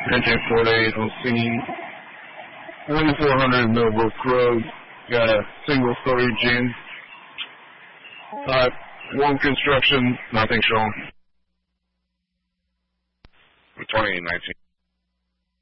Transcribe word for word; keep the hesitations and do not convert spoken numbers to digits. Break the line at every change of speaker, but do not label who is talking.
Engine forty-eight on scene. twenty-four hundred Millbrook Road. Got a single story gym. Type one construction, nothing shown.
twenty nineteen.